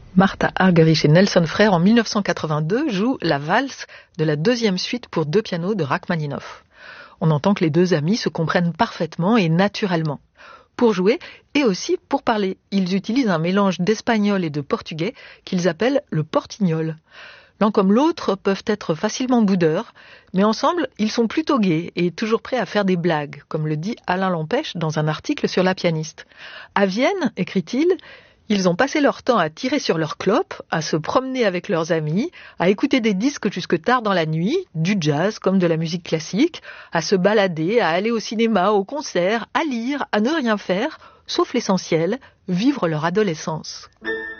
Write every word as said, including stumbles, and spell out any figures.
Martha Argerich et Nelson Frère, en mille neuf cent quatre-vingt-deux, jouent la valse de la deuxième suite pour deux pianos de Rachmaninoff. On entend que les deux amis se comprennent parfaitement et naturellement. Pour jouer et aussi pour parler, ils utilisent un mélange d'espagnol et de portugais qu'ils appellent le portignol. L'un comme l'autre peuvent être facilement boudeurs, mais ensemble, ils sont plutôt gais et toujours prêts à faire des blagues, comme le dit Alain Lampèche dans un article sur la pianiste. À Vienne, écrit-il, ils ont passé leur temps à tirer sur leurs clopes, à se promener avec leurs amis, à écouter des disques jusque tard dans la nuit, du jazz comme de la musique classique, à se balader, à aller au cinéma, au concert, à lire, à ne rien faire, sauf l'essentiel, vivre leur adolescence.